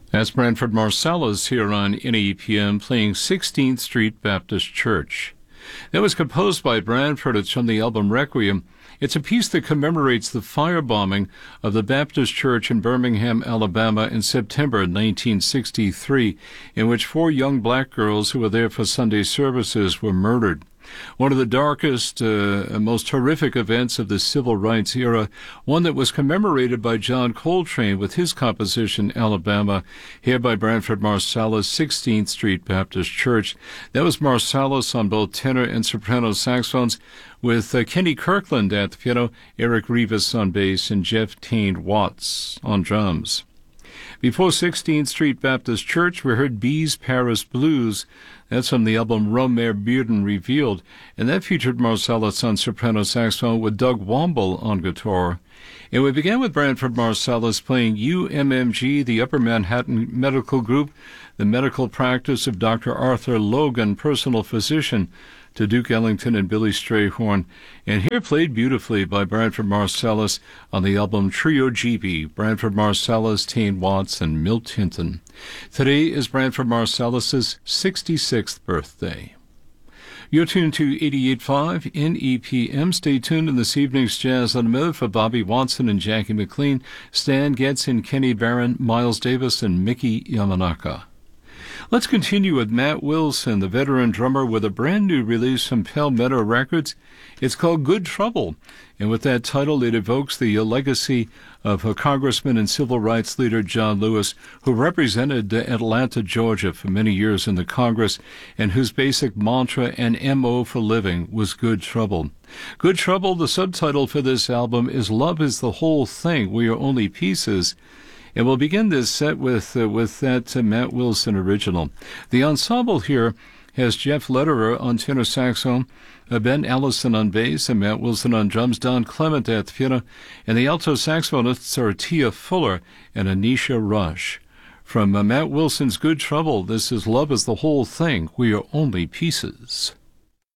That's Branford Marsalis here on NEPM playing 16th Street Baptist Church. That was composed by Branford. It's from the album Requiem. It's a piece that commemorates the firebombing of the Baptist Church in Birmingham, Alabama in September 1963, in which 4 young black girls who were there for Sunday services were murdered. One of the darkest, most horrific events of the civil rights era, one that was commemorated by John Coltrane with his composition, Alabama, here by Branford Marsalis, 16th Street Baptist Church. That was Marsalis on both tenor and soprano saxophones, with Kenny Kirkland at the piano, Eric Rivas on bass, and Jeff Tain Watts on drums. Before 16th Street Baptist Church, we heard Bees Paris Blues. That's from the album Romer Bearden Revealed, and that featured Marsalis on soprano saxophone with Doug Womble on guitar. And we began with Branford Marsalis playing UMMG, the Upper Manhattan Medical Group, the medical practice of Dr. Arthur Logan, personal physician to Duke Ellington and Billy Strayhorn, and here played beautifully by Branford Marsalis on the album Trio GB, Branford Marsalis, Tain Watts, and Milt Hinton. Today is Branford Marsalis' 66th birthday. You're tuned to 88.5 NEPM. Stay tuned in this evening's Jazz Unlimited for Bobby Watson and Jackie McLean, Stan Getz and Kenny Barron, Miles Davis, and Mickey Yamanaka. Let's continue with Matt Wilson, the veteran drummer, with a brand new release from Palmetto Records. It's called Good Trouble, and with that title, it evokes the legacy of Congressman and civil rights leader John Lewis, who represented Atlanta, Georgia for many years in the Congress, and whose basic mantra and MO for living was Good Trouble. Good Trouble, the subtitle for this album, is Love is the Whole Thing, We Are Only Pieces. And we'll begin this set with that Matt Wilson original. The ensemble here has Jeff Lederer on tenor saxophone, Ben Allison on bass, and Matt Wilson on drums, Don Clement at the piano, and the alto saxophonists are Tia Fuller and Anisha Rush. From Matt Wilson's Good Trouble, this is Love is the Whole Thing, We Are Only Pieces.